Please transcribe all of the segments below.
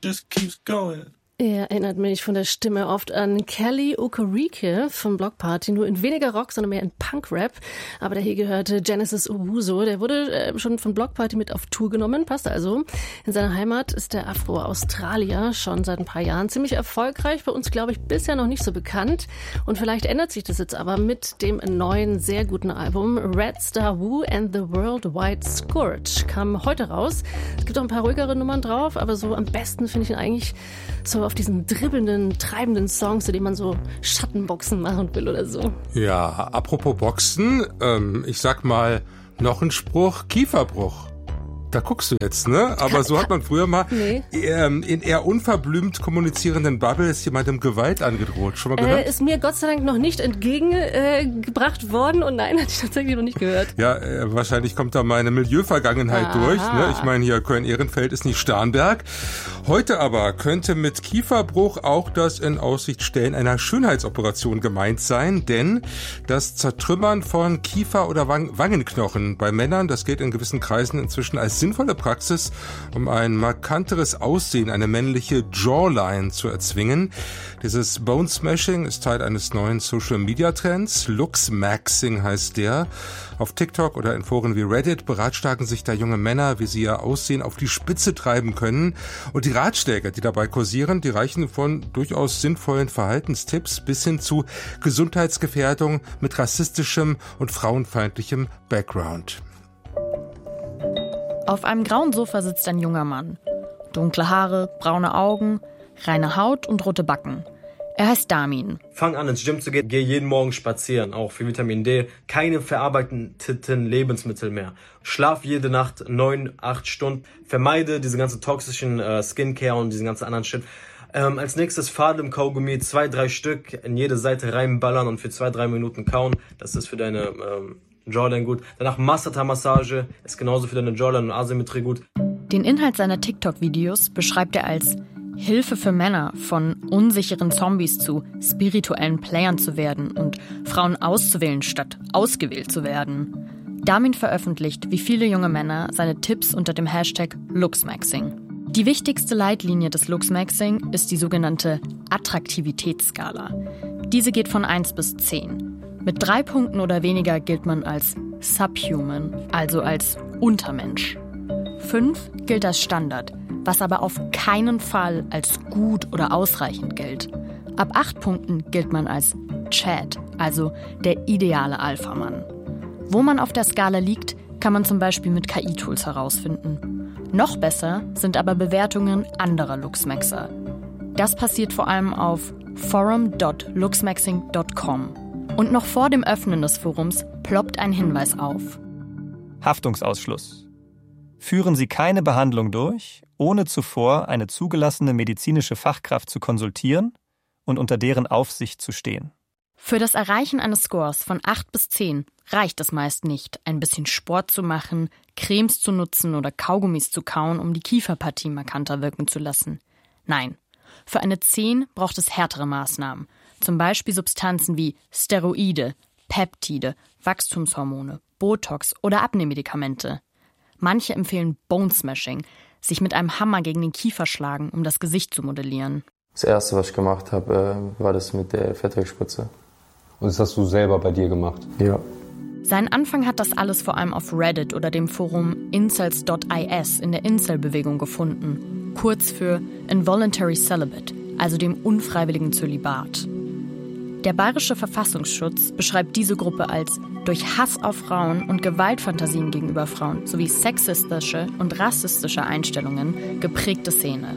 just keeps going. Er erinnert mich von der Stimme oft an Kelly Okereke von Block Party, nur in weniger Rock, sondern mehr in Punk-Rap. Aber der hier gehörte Genesis Owusu, der wurde schon von Block Party mit auf Tour genommen, passt also. In seiner Heimat ist der Afro-Australier schon seit ein paar Jahren ziemlich erfolgreich, bei uns glaube ich bisher noch nicht so bekannt. Und vielleicht ändert sich das jetzt aber mit dem neuen, sehr guten Album Red Star Woo and the Worldwide Scourge. Kam heute raus. Es gibt auch ein paar ruhigere Nummern drauf, aber so am besten finde ich ihn eigentlich so auf diesen dribbelnden, treibenden Songs, zu denen man so Schattenboxen machen will oder so. Ja, apropos Boxen, ich sag mal, noch ein Spruch, Kieferbruch. Da guckst du jetzt, ne? Aber so hat man früher mal in eher unverblümt kommunizierenden Bubbles jemandem Gewalt angedroht. Schon mal gehört? Ist mir Gott sei Dank noch nicht entgegengebracht worden und nein, hatte ich tatsächlich noch nicht gehört. Ja, wahrscheinlich kommt da meine Milieuvergangenheit durch. Ne? Ich meine, hier Köln-Ehrenfeld ist nicht Starnberg. Heute aber könnte mit Kieferbruch auch das in Aussicht stellen einer Schönheitsoperation gemeint sein, denn das Zertrümmern von Kiefer- oder Wangenknochen bei Männern, das gilt in gewissen Kreisen inzwischen als sinnvolle Praxis, um ein markanteres Aussehen, eine männliche Jawline zu erzwingen. Dieses Bone Smashing ist Teil eines neuen Social-Media-Trends. Looksmaxing heißt der. Auf TikTok oder in Foren wie Reddit beratschlagen sich da junge Männer, wie sie ihr Aussehen auf die Spitze treiben können. Und die Ratschläge, die dabei kursieren, die reichen von durchaus sinnvollen Verhaltenstipps bis hin zu Gesundheitsgefährdung mit rassistischem und frauenfeindlichem Background. Auf einem grauen Sofa sitzt ein junger Mann. Dunkle Haare, braune Augen, reine Haut und rote Backen. Er heißt Damin. Fang an, ins Gym zu gehen, geh jeden Morgen spazieren, auch für Vitamin D. Keine verarbeiteten Lebensmittel mehr. Schlaf jede Nacht 9-8 Stunden. Vermeide diese ganzen toxischen Skincare und diesen ganzen anderen Shit. Als nächstes Faden-Kaugummi, 2-3 Stück in jede Seite reinballern und für 2-3 Minuten kauen. Das ist für deine Jawline gut. Danach Masseter-Massage, ist genauso für deine Jawline und Asymmetrie gut. Den Inhalt seiner TikTok-Videos beschreibt er als Hilfe für Männer, von unsicheren Zombies zu spirituellen Playern zu werden und Frauen auszuwählen, statt ausgewählt zu werden. Damin veröffentlicht, wie viele junge Männer, seine Tipps unter dem Hashtag Looksmaxing. Die wichtigste Leitlinie des Looksmaxing ist die sogenannte Attraktivitätsskala. Diese geht von 1 bis 10. Mit 3 Punkten oder weniger gilt man als Subhuman, also als Untermensch. 5 gilt als Standard, was aber auf keinen Fall als gut oder ausreichend gilt. Ab 8 Punkten gilt man als Chad, also der ideale Alpha-Mann. Wo man auf der Skala liegt, kann man zum Beispiel mit KI-Tools herausfinden. Noch besser sind aber Bewertungen anderer Looksmaxer. Das passiert vor allem auf forum.looksmaxing.com. Und noch vor dem Öffnen des Forums ploppt ein Hinweis auf. Haftungsausschluss. Führen Sie keine Behandlung durch, ohne zuvor eine zugelassene medizinische Fachkraft zu konsultieren und unter deren Aufsicht zu stehen. Für das Erreichen eines Scores von 8 bis 10 reicht es meist nicht, ein bisschen Sport zu machen, Cremes zu nutzen oder Kaugummis zu kauen, um die Kieferpartie markanter wirken zu lassen. Nein, für eine 10 braucht es härtere Maßnahmen. Zum Beispiel Substanzen wie Steroide, Peptide, Wachstumshormone, Botox oder Abnehmmedikamente. Manche empfehlen Bone Smashing, sich mit einem Hammer gegen den Kiefer schlagen, um das Gesicht zu modellieren. Das erste, was ich gemacht habe, war das mit der Fettwegspritze. Und das hast du selber bei dir gemacht? Ja. Seinen Anfang hat das alles vor allem auf Reddit oder dem Forum incels.is in der Incel-Bewegung gefunden, kurz für Involuntary Celibate, also dem unfreiwilligen Zölibat. Der Bayerische Verfassungsschutz beschreibt diese Gruppe als durch Hass auf Frauen und Gewaltfantasien gegenüber Frauen sowie sexistische und rassistische Einstellungen geprägte Szene.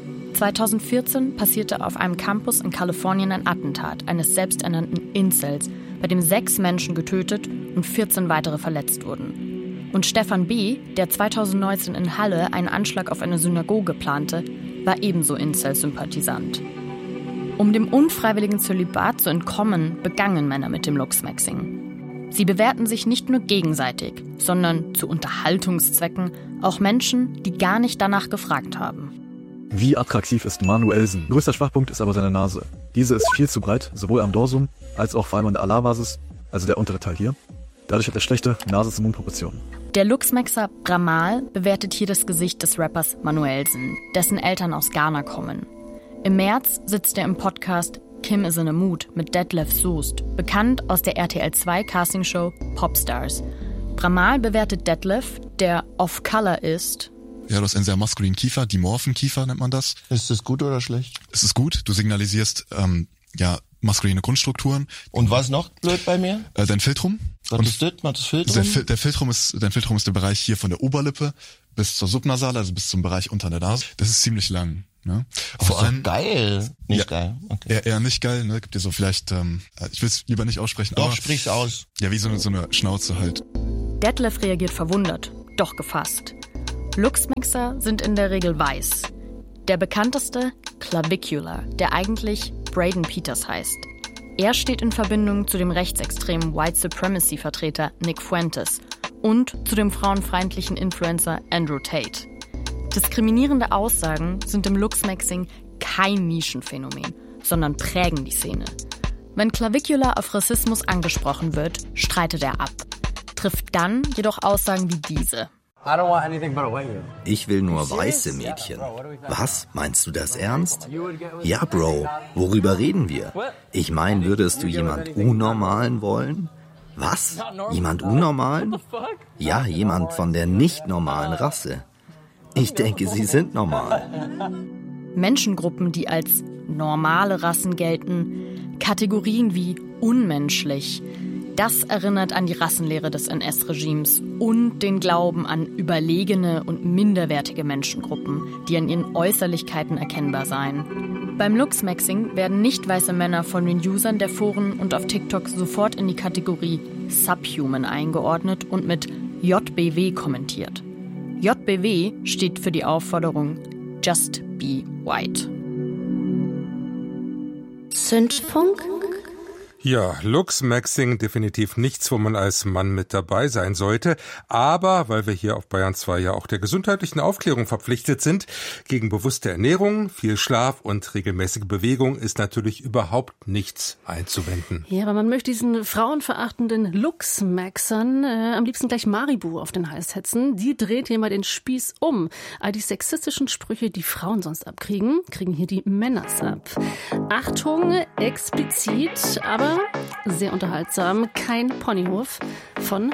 2014 passierte auf einem Campus in Kalifornien ein Attentat eines selbsternannten Incels, bei dem 6 Menschen getötet und 14 weitere verletzt wurden. Und Stefan B., der 2019 in Halle einen Anschlag auf eine Synagoge plante, war ebenso Incel-Sympathisant. Um dem unfreiwilligen Zölibat zu entkommen, begannen Männer mit dem Looksmaxing. Sie bewerten sich nicht nur gegenseitig, sondern zu Unterhaltungszwecken auch Menschen, die gar nicht danach gefragt haben. Wie attraktiv ist Manuelsen? Größter Schwachpunkt ist aber seine Nase. Diese ist viel zu breit, sowohl am Dorsum als auch vor allem an der Alarbasis, also der untere Teil hier. Dadurch hat er schlechte Nase-zu-Mund-Proportionen. Der Luchsmexer Bramal bewertet hier das Gesicht des Rappers Manuelsen, dessen Eltern aus Ghana kommen. Im März sitzt er im Podcast Kim is in a Mood mit Detlef Soest, bekannt aus der RTL 2 Castingshow Popstars. Bramal bewertet Detlef, der off-color ist. Ja, du hast einen sehr maskulinen Kiefer, dimorphen Kiefer nennt man das. Ist das gut oder schlecht? Es ist gut, du signalisierst maskuline Grundstrukturen. Und was noch blöd bei mir? Dein Filtrum. Was ist das Filtrum? Dein Filtrum ist der Bereich hier von der Oberlippe bis zur Subnasale, also bis zum Bereich unter der Nase. Das ist ziemlich lang. Ne? Vor allem geil. Nicht geil. Okay. Eher nicht geil, ne? Gibt dir so vielleicht, ich will es lieber nicht aussprechen. Doch, aber sprich's aus. Ja, wie so eine Schnauze halt. Detlef reagiert verwundert, doch gefasst. Luchsmexer sind in der Regel weiß. Der bekannteste Clavicula, der eigentlich Braden Peters heißt. Er steht in Verbindung zu dem rechtsextremen White Supremacy-Vertreter Nick Fuentes und zu dem frauenfeindlichen Influencer Andrew Tate. Diskriminierende Aussagen sind im Luchsmexing kein Nischenphänomen, sondern prägen die Szene. Wenn Clavicula auf Rassismus angesprochen wird, streitet er ab. Trifft dann jedoch Aussagen wie diese. Ich will nur weiße Mädchen. Was? Meinst du das ernst? Ja, Bro. Worüber reden wir? Ich meine, würdest du jemand Unnormalen wollen? Was? Jemand Unnormalen? Ja, jemand von der nicht normalen Rasse. Ich denke, sie sind normal. Menschengruppen, die als normale Rassen gelten, Kategorien wie unmenschlich. Das erinnert an die Rassenlehre des NS-Regimes und den Glauben an überlegene und minderwertige Menschengruppen, die an ihren Äußerlichkeiten erkennbar seien. Beim Luchsmexing werden nicht weiße Männer von den Usern der Foren und auf TikTok sofort in die Kategorie Subhuman eingeordnet und mit JBW kommentiert. JBW steht für die Aufforderung Just be white. Zündfunk? Ja, Luchsmexing definitiv nichts, wo man als Mann mit dabei sein sollte. Aber, weil wir hier auf Bayern 2 ja auch der gesundheitlichen Aufklärung verpflichtet sind, gegen bewusste Ernährung, viel Schlaf und regelmäßige Bewegung ist natürlich überhaupt nichts einzuwenden. Ja, aber man möchte diesen frauenverachtenden Luchsmexern am liebsten gleich Maribu auf den Hals hetzen. Die dreht hier mal den Spieß um. All die sexistischen Sprüche, die Frauen sonst abkriegen, kriegen hier die Männers ab. Achtung, explizit, aber sehr unterhaltsam. Kein Ponyhof von